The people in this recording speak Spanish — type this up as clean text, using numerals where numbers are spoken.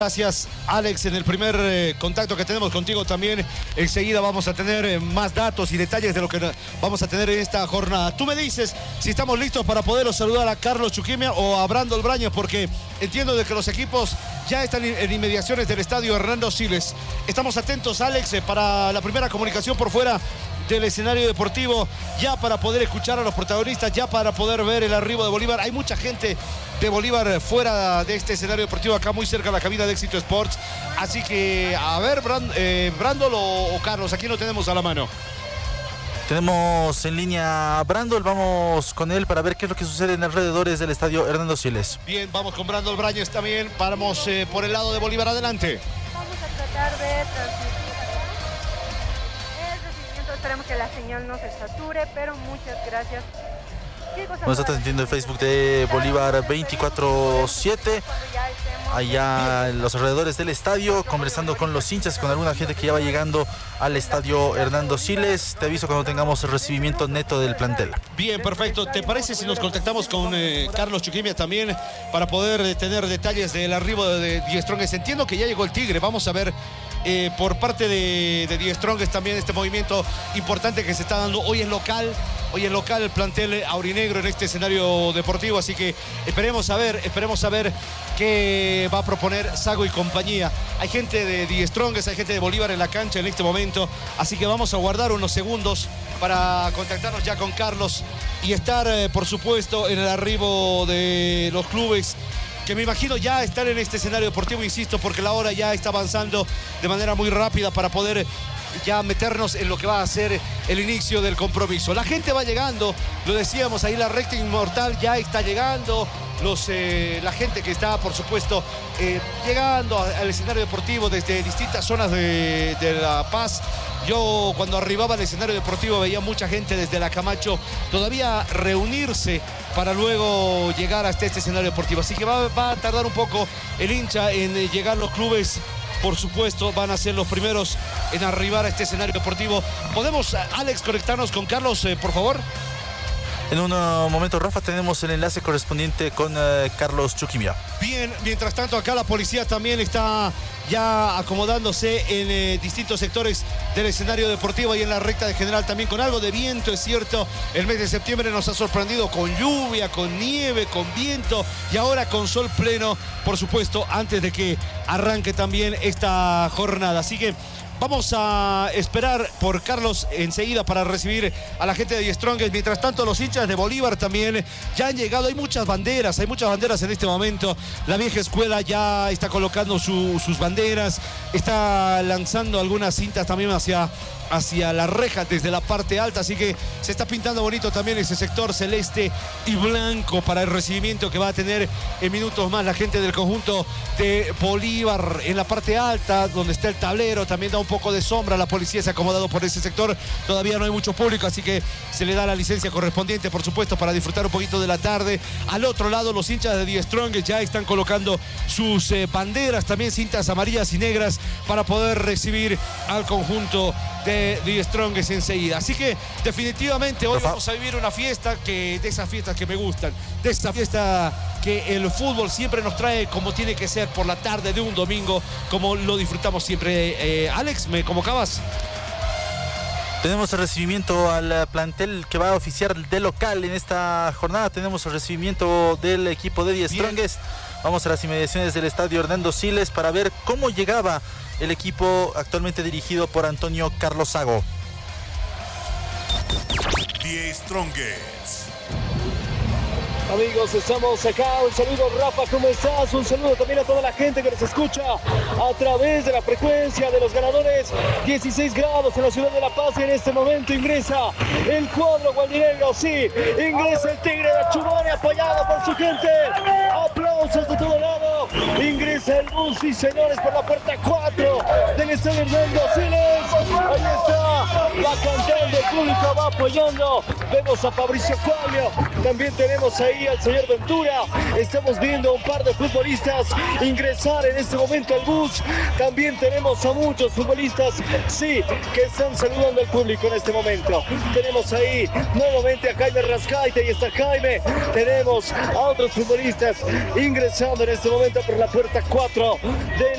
Gracias, Alex. En el primer contacto que tenemos contigo también, enseguida vamos a tener más datos y detalles de lo que vamos a tener en esta jornada. Tú me dices si estamos listos para poder saludar a Carlos Chuquimia o a Brando Brañas, porque entiendo de que los equipos ya están en inmediaciones del estadio Hernando Siles. Estamos atentos, Alex, para la primera comunicación por fuera del escenario deportivo, ya para poder escuchar a los protagonistas, ya para poder ver el arribo de Bolívar. Hay mucha gente de Bolívar fuera de este escenario deportivo, acá muy cerca de la cabina de Éxito Sports. Así que, a ver, Brandol o Carlos, aquí lo tenemos a la mano. Tenemos en línea a Brandol, vamos con él para ver qué es lo que sucede en alrededores del estadio Hernando Siles. Bien, vamos con Brandol Brañas también, vamos por el lado de Bolívar, adelante. Vamos a tratar de transmitir el recibimiento, esperemos que la señal no se sature, pero muchas gracias. Nos está transmitiendo el Facebook de Bolívar 24/7, allá en los alrededores del estadio, conversando con los hinchas, con alguna gente que ya va llegando al estadio Hernando Siles. Te aviso cuando tengamos el recibimiento neto del plantel. Bien, perfecto. ¿Te parece si nos contactamos con Carlos Chuquimia también para poder tener detalles del arribo de Die Strongest? Entiendo que ya llegó el Tigre, vamos a ver por parte de Die Strongest también este movimiento importante que se está dando. Hoy es local el plantel aurinegro en este escenario deportivo, así que esperemos a ver qué va a proponer Sago y compañía. Hay gente de Die Strongest, hay gente de Bolívar en la cancha en este momento, así que vamos a guardar unos segundos para contactarnos ya con Carlos y estar, por supuesto, en el arribo de los clubes, que me imagino ya están en este escenario deportivo, insisto, porque la hora ya está avanzando de manera muy rápida para poder ya meternos en lo que va a ser el inicio del compromiso. La gente va llegando, lo decíamos, ahí la recta inmortal ya está llegando, la gente que está, por supuesto, llegando al escenario deportivo desde distintas zonas de La Paz. Yo cuando arribaba al escenario deportivo veía mucha gente desde la Camacho todavía reunirse para luego llegar hasta este escenario deportivo. Así que va a tardar un poco el hincha en llegar los clubes. Por supuesto, van a ser los primeros en arribar a este escenario deportivo. ¿Podemos, Alex, conectarnos con Carlos, por favor? En un momento, Rafa, tenemos el enlace correspondiente con Carlos Chuquimia. Bien, mientras tanto acá la policía también está ya acomodándose en distintos sectores del escenario deportivo y en la recta de general también con algo de viento, es cierto. El mes de septiembre nos ha sorprendido con lluvia, con nieve, con viento y ahora con sol pleno, por supuesto, antes de que arranque también esta jornada. Así que vamos a esperar por Carlos enseguida para recibir a la gente de Die Strongest. Mientras tanto, los hinchas de Bolívar también ya han llegado. Hay muchas banderas en este momento. La vieja escuela ya está colocando sus banderas, está lanzando algunas cintas también hacia la reja desde la parte alta, así que se está pintando bonito también ese sector celeste y blanco para el recibimiento que va a tener en minutos más la gente del conjunto de Bolívar. En la parte alta, donde está el tablero, también da un poco de sombra. La policía se ha acomodado por ese sector, todavía no hay mucho público, así que se le da la licencia correspondiente, por supuesto, para disfrutar un poquito de la tarde. Al otro lado, los hinchas de Die Strongest ya están colocando sus banderas, también cintas amarillas y negras, para poder recibir al conjunto de Die Strongest enseguida. Así que definitivamente hoy vamos a vivir una fiesta, de esas fiestas que me gustan, de esa fiesta que el fútbol siempre nos trae como tiene que ser, por la tarde de un domingo, como lo disfrutamos siempre. Alex, ¿me convocabas? Tenemos el recibimiento al plantel que va a oficiar de local en esta jornada. Tenemos el recibimiento del equipo de Die Strongest. Vamos a las inmediaciones del estadio Hernando Siles para ver cómo llegaba el equipo actualmente dirigido por Antonio Carlos Sago. Die Strongest. Amigos, estamos acá. Un saludo, Rafa, ¿cómo estás? Un saludo también a toda la gente que nos escucha a través de la frecuencia de los ganadores. 16 grados en la ciudad de La Paz y en este momento ingresa el cuadro gualdinegro. Sí, ingresa el Tigre de Chumani apoyado por su gente. Aplausos de todo lado. Ingresa el bus, y señores, por la puerta 4 del el estadio Hernando Siles. Ahí está, va cantando, el público va apoyando. Vemos a Fabricio Cuadrio, también tenemos ahí al señor Ventura. Estamos viendo un par de futbolistas ingresar en este momento al bus. También tenemos a muchos futbolistas, sí, que están saludando al público en este momento. Tenemos ahí nuevamente a Jaime Rascaite, y está Jaime. Tenemos a otros futbolistas ingresando en este momento por la puerta 4 del